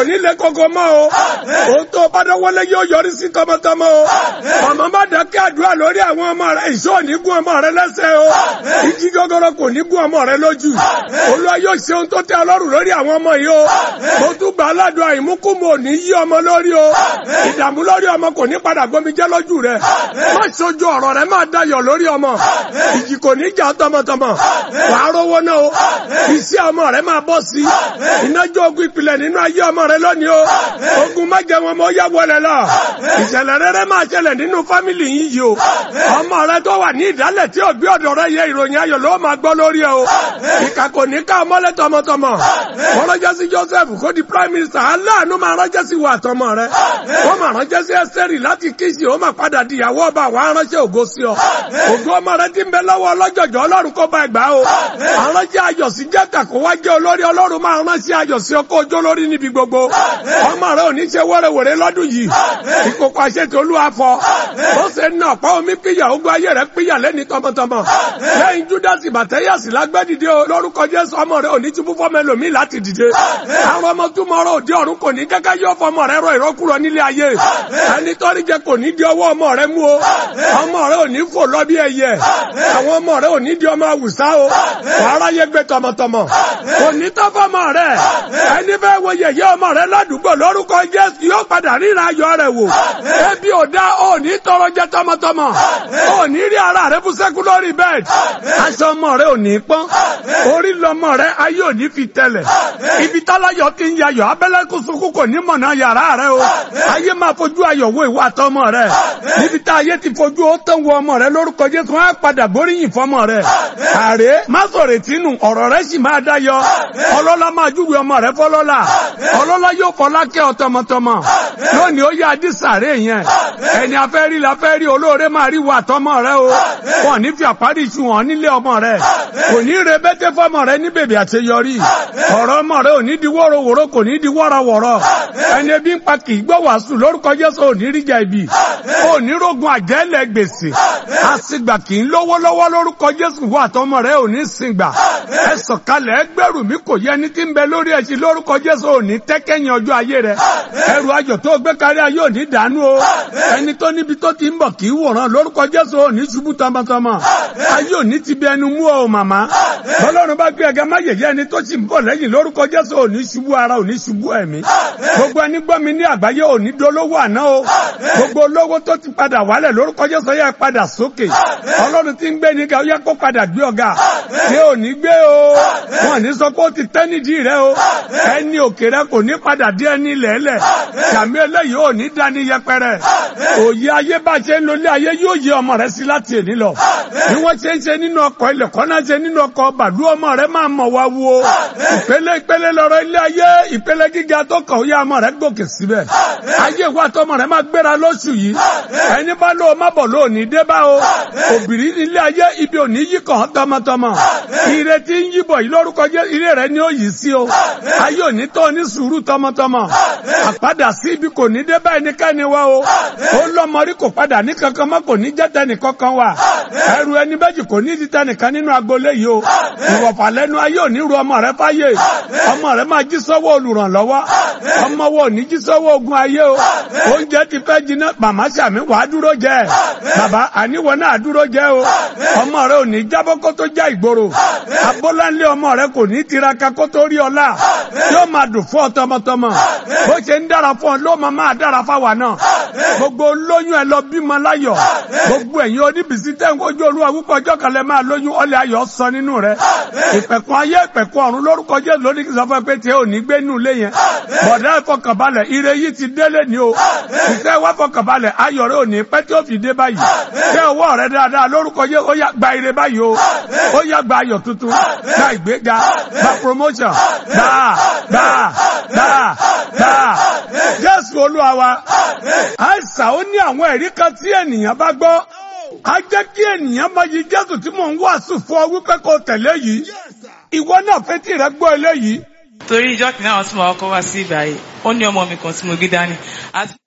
kò ní lè kókó mọ́ o. Ohun tó bá dọ́wọ́lé yóò yọrí sí tọmọtọmọ o. Màmá má dákẹ́ àdúrà lórí àwọn ọmọ rẹ̀. Ìṣó ò ní gún ọmọ rẹ̀ lẹ́sẹ̀ o. Igi gogoro kò ní gún ọmọ rẹ̀ lójú. Olúwa yóò ṣe ohun tó tẹ́ Ọlọ́run lórí àwọn ọmọ yìí o. Mo tún gbà aládùn àìmúkúmu ò ní yí ọmọ lórí o. Ìdààmú lórí ọmọ kò ní padà gbomijẹ́ lójú rẹ̀. Má ṣojú ọ̀rọ̀ rẹ̀ máa dayọ̀ lórí ọmọ. Ìjì kò ní jà tọmọtọmọ. Wàá rówó náà o. Iṣẹ́ ọmọ rẹ̀ máa bọ́ sí. Ìnájọ́ ogun ìpìlẹ̀ nínú ayé ọmọ rẹ̀ lónìí o. Ogun má jẹ wọn mọ́ yá wọlé lọ. Ìṣẹ̀lẹ̀ rere máa ṣẹlẹ̀ nínú fámìlì yín yìí o. Ọmọ rẹ̀ tó wà ní ìdálẹ̀ tí òbí ọ̀dọ̀ rẹ̀ yẹ ìròyìn ayọ̀ ló máa gbọ́ lórí ẹ o. Ìkà kò ní ká ọmọlẹ̀ tọmọtọmọ. Wọ́n ránṣẹ́ sí Joseph kó di prime minister. Aláàánú máa ránṣẹ́ sí wa àtọmọ rẹ̀. Wọ́n máa ránṣẹ́ sí Ẹ́sítérì láti kíṣì ó máa padà di ìyàwó ọba wa ránṣẹ́ ògo sí ọ. Ògo ọmọ rẹ̀ ti ń bẹ lọ́wọ́ ọlọ́jọ̀jọ̀ Ọlọ́run kó bá ẹgbàá o. Aránṣẹ́ ayọ̀ sí Jẹ́kà kó wá jẹ́ olórí Ọlọ́run máa ránṣẹ́ ayọ̀ sí ọkọ̀ ojó lórí níbi gbogbo. Ọmọ rẹ̀ ò ní ṣe wẹ́rẹ́wẹ́rẹ́ lọ́dún yìí. Ìkòkò àṣetò Olúwa fọ́. Ó ṣe ń nà ọ̀pá omi píyà ogun ayé rẹ̀ píyà lẹ́ni tọmọtọmọ. Lẹ́yìn Júdásì Màtẹ́yàsì lágbẹ́dìde lórúkọ Jésù ọmọ rẹ̀ ò ní túbú fọ́mọ ẹlòmíì láti dìde. Àwọn ọmọ túmọ̀ ọ̀rọ̀ òde ọ̀run kò ní kẹ́kẹ́ yóò fọmọ rẹ̀ rọ ìrọ́kúrọ̀ nílé ayé. Ẹni tọ́rí jẹ kò ní di ọwọ́ ọmọ rẹ̀ mú o. Ọmọ rẹ̀ ò ní fò lọ bí ẹyẹ. Àwọn ọmọ rẹ̀ ò ní di ọmọ àwùsá o. Wàhálà yẹ gbé tọmọtọmọ. Kò ní tọ́ fọmọ rẹ̀. Ẹni fẹ́ wo yẹ̀yẹ́ ọmọ rẹ̀ ládùúgbò lórúkọ Jésù yóò padà ríra ayọ̀ rẹ̀ wò. Ebi ò dá ò ní tọrọ jẹ tọmọtọmọ. Ò ní rí ara rẹ̀ bú sẹ́kù lórí bẹ́ẹ̀dì. Aṣọ ọmọ rẹ̀ ò ní pọ́n. Orí lọmọ rẹ̀ ayé ò ní fi tẹ̀lẹ̀. Ibi táláyọ̀ ti ń yayọ̀ abẹ́lẹ́kùn sunkún kò ní mọ̀nà yàrá rẹ̀ o. Ayé máa fojú ayọ̀ wo ìwà àtọmọ rẹ̀. Níbi tá ayé ti fojú ó tán wo ọmọ rẹ̀ lórúkọ Jésù wọn á padà gbóríyìn fọmọ rẹ̀. Àrè má sọ̀rọ̀ tínú ọ̀rọ̀ rẹ̀ sì máa dáyọ̀. Ọlọ́lá máa júwe ọmọ rẹ̀ fọlọ́lá. Ọlọ́lá yóò fọlá kẹ́ ọ tọmọtọmọ. Lónìí ó yá adísàrè yẹn. Ẹni afẹ́ rí la fẹ́ rí olóore máa rí wa àtọmọ rẹ̀ o. Wọ́n ní fi àparí ìṣù hàn nílé ọmọ rẹ̀. Kò ní rebẹ́tẹ́ fọmọ rẹ̀ ní bèbè àṣeyọrí. Ọ̀rọ̀ ọmọ rẹ̀ ò ní di wọ́rọ̀wọ́rọ̀ kò ní di wọ́rọ̀wọ́rọ̀. Ẹni ebi ń pa kì í gbọ́ wàásù lórúkọ Jésù ò ní ríjà ibi. Ò ní rógun àjẹ́lẹ̀ gbèsè. Àsìgbà kì í lówó lọ́wọ́ lórúkọ Jésù wà àtọmọ rẹ̀ ò ní sìngbà. Ẹ sọ̀kalẹ̀ ẹgbẹ́rù mi kò yẹ ní tí ń bẹ lórí ẹṣin lórúkọ Jésù ò ní tẹ́kẹ́yìn ọjọ́ ayé rẹ̀. Ẹrù ayọ̀ tó gbé kárí ayé ò ní dànù o. Ẹni tó níbi tó ti ń bọ̀ kì í wòran lórúkọ Jésù ò ní ṣubú tọmọtọmọ. Ayé ò ní ti bí ẹnu mú ọ màmá. Ọlọ́run bá gbé ẹgẹ má yẹ̀yẹ́ ẹni tó sì ń bọ̀ lẹ́yìn lórúkọ Jésù ò ní ṣubú ara ò ní ṣubú ẹ̀mí. Gbogbo ẹni gbọ́ mi ní àgbáyé ò ní dolówó àná o. Gbogbo olówó tó ti padà wálẹ̀ lórúkọ Jésù yẹ padà sókè. Ọlọ́run tí ń gbé ní ká yẹ kó padà gbé ọ̀gá. Ṣé ò ní gbé o? Wọ́n ní sọ pé ó ti tẹ́ nídìí rẹ o. Ẹni òkè rẹ kò ní padà dé ẹni lẹ́lẹ̀. Sàmì eléyìí ò ní dání yẹpẹrẹ. Òye ayé bá ṣe ń lólé ayé yóò yẹ ọmọ rẹ sí láti èní lọ. Bí wọ́n ṣe ń ṣe nínú ọkọ̀ ilẹ̀ kọ́ná ṣe nínú ọkọ̀ bàlú ọmọ rẹ máa mọ̀ wá wo. Ìpele lọ́rọ̀ ilé ayé ìpele gíga tó kàn ó yá ọmọ rẹ gòkè síbẹ̀. Ayé ìwà tọmọ rẹ máa gbéra lóṣù yìí. Ẹni bá lóo má bọ̀ lóò ní dé bá o. Òbìrí nílé ayé ibi ò ní yí kàn án tọmọtọmọ. Ire tí ń yíbọ̀ yìí lórúkọ Jésù ire rẹ ni ó yìí sí o. Ayé ò ní tó ní sùúrù tọmọtọmọ. Àpadà sí ibi kò ní dé bá ẹnikẹ́ni wa o. Ó lọ́mọ rí kò padà ní kankan mọ́ kò ní jẹ́ tẹnì kankan wa. Ẹrù ẹni méjì kò ní di tẹnìkan nínú agboolé yìí o. Ìwọ̀fà lẹ́nu ayé ò ní ru ọmọ rẹ fáyé. Ọmọ rẹ máa jí sọ́wọ́ olùrànlọ́wọ́. Ọmọ wo ò ní jí sọ́wọ́ ogun ayé o. Oúnjẹ ti fẹ́ jiná màmá sàmí wàá dúró jẹ. Bàbá àníwọ̀ náà dúró jẹ o. Ọmọ rẹ ò ní jábọ́ kó tó já ìgboro. Abọ́láńlé ọmọ rẹ kò ní tiraka kó tó rí ọlá. Yóò máa dùn fún ọ tọmọtọmọ. Bó ṣe ń dára fún ọ ló máa dára fáwa náà. Gbogbo lóyún ẹ lọ bímọ láyọ̀. Gbogbo ẹ̀yin oníbìsí tẹ́ ń kojú Olúwa púpọ̀ ọjọ́ kan lẹ máa lóyún ọlẹ́ ayọ̀ sọ nínú rẹ. Ìpẹ̀kun ayé ìpẹ̀kun ọ̀run lórúkọ Jésù lónìí kì í sọ fún ẹ pé tí ò ní gbé nù lé yẹn. Bọ̀dá ẹ fọkànbalẹ̀ ire yìí ti délé ni o. Ìfẹ́ wá fọkànbalẹ̀ ayọ̀ rẹ ò ní pẹ́ tí ó fi dé báyìí. Ṣé ọwọ́ rẹ dáadáa lórúkọ Jésù ó yá gba ire báyìí o. Ó yá gba ayọ̀ tuntun, gba ìgbéga, gba promotion, gba. Jésù Olúwa wa. Àìsàn ó ní àwọn ẹ̀rí kan tí ènìyàn bá gbọ́. A jẹ́ kí ènìyàn máa yí Jésù tí mò ń wàásù fún ọ wípé kó tẹ̀lé yìí. Ìwọ náà fetí rẹ gbọ́ eléyìí. Torí ìjọ kìnnà àwọn tí mo kọ́ wá sí ìgbà yìí, ó ní ọmọ mi kan tí mo gbé dání.